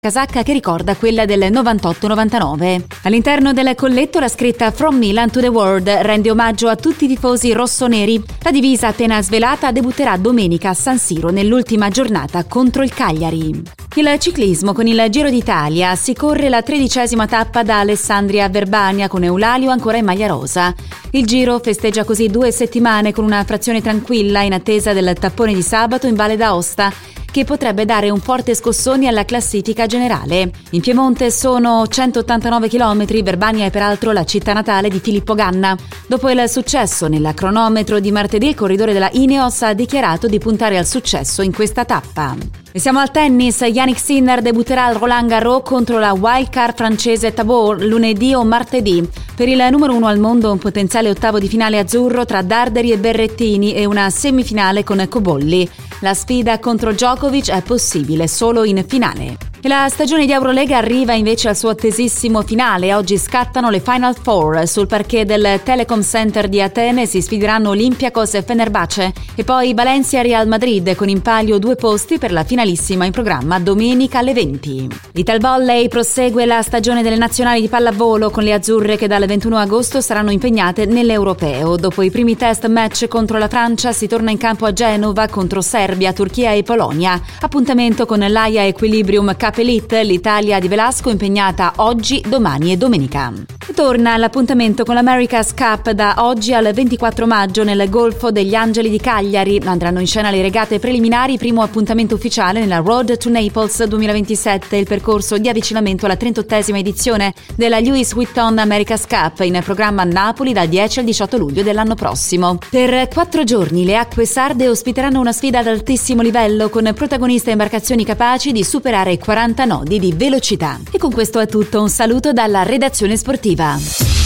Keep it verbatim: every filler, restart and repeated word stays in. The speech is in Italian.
casacca che ricorda quella del novantotto novantanove. All'interno del colletto la scritta From Milan to the World rende omaggio a tutti i tifosi rossoneri. La divisa appena svelata debutterà domenica a San Siro nell'ultima giornata contro il Cagliari. Il ciclismo con il Giro d'Italia si corre la tredicesima tappa da Alessandria a Verbania con Eulalio ancora in maglia rosa. Il Giro festeggia così due settimane con una frazione tranquilla in attesa del tappone di sabato in Valle d'Aosta, che potrebbe dare un forte scossone alla classifica generale. In Piemonte sono centottantanove chilometri, Verbania è peraltro la città natale di Filippo Ganna. Dopo il successo nel cronometro di martedì, il corridore della Ineos ha dichiarato di puntare al successo in questa tappa. E siamo al tennis. Jannik Sinner debutterà al Roland Garros contro la wildcard francese Tabor lunedì o martedì. Per il numero uno al mondo un potenziale ottavo di finale azzurro tra Darderi e Berrettini e una semifinale con Cobolli. La sfida contro Djokovic è possibile solo in finale. E la stagione di Eurolega arriva invece al suo attesissimo finale. Oggi scattano le Final Four. Sul parquet del Telecom Center di Atene si sfideranno Olympiacos e Fenerbahce e poi Valencia e Real Madrid, con in palio due posti per la finalissima in programma domenica alle venti. Ital Volley prosegue la stagione delle nazionali di pallavolo con le azzurre che dal ventuno agosto saranno impegnate nell'Europeo. Dopo i primi test match contro la Francia si torna in campo a Genova contro Serbia, Turchia e Polonia. Appuntamento con l'Aia Equilibrium Cup Elite, l'Italia di Velasco impegnata oggi, domani e domenica. Torna l'appuntamento con l'America's Cup da oggi al ventiquattro maggio nel Golfo degli Angeli di Cagliari. Andranno in scena le regate preliminari, primo appuntamento ufficiale nella Road to Naples duemilaventisette, il percorso di avvicinamento alla trentottesima edizione della Louis Vuitton America's Cup, in programma a Napoli dal dieci al diciotto luglio dell'anno prossimo. Per quattro giorni le acque sarde ospiteranno una sfida ad altissimo livello con protagoniste e imbarcazioni capaci di superare i quaranta nodi di velocità. E con questo è tutto, un saluto dalla redazione sportiva.